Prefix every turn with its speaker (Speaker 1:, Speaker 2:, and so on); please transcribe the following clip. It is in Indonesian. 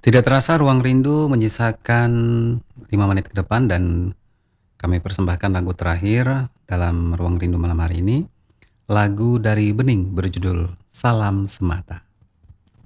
Speaker 1: Tidak terasa Ruang Rindu menyisakan 5 menit ke depan dan kami persembahkan lagu terakhir dalam Ruang Rindu malam hari ini. Lagu dari Bening berjudul Salam Semata.